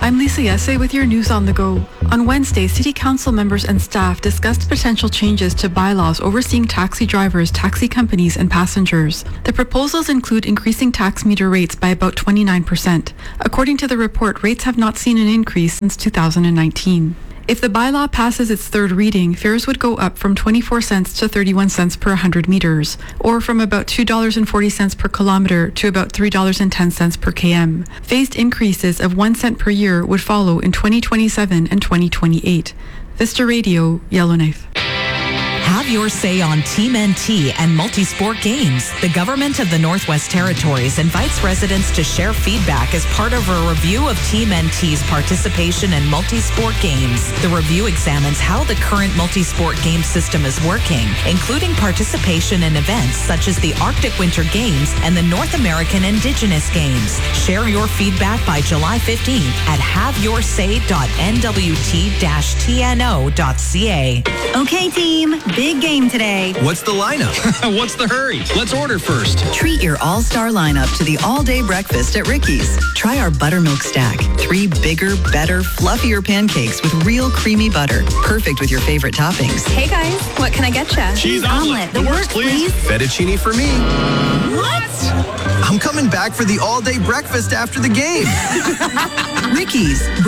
I'm Lisa Yesse with your news on the go. On Wednesday, City Council members and staff discussed potential changes to bylaws overseeing taxi drivers, taxi companies, and passengers. The proposals include increasing tax meter rates by about 29%. According to the report, rates have not seen an increase since 2019. If the bylaw passes its third reading, fares would go up from 24 cents to 31 cents per 100 meters, or from about $2.40 per kilometer to about $3.10 per km. Phased increases of 1 cent per year would follow in 2027 and 2028. Vista Radio, Yellowknife. Have your say on Team NT and multi-sport games. The government of the Northwest Territories invites residents to share feedback as part of a review of Team NT's participation in multi-sport games. The review examines how the current multi-sport game system is working, including participation in events such as the Arctic Winter Games and the North American Indigenous Games. Share your feedback by July 15th at haveyoursay.nwt-tno.ca. Okay, team. Big game today. What's the lineup? What's the hurry? Let's order first. Treat your all-star lineup to the all-day breakfast at Ricky's. Try our buttermilk stack. 3 bigger, better, fluffier pancakes with real creamy butter. Perfect with your favorite toppings. Hey guys, what can I get you? Cheese omelet. The works, please. Fettuccine for me. What? I'm coming back for the all-day breakfast after the game. Ricky's.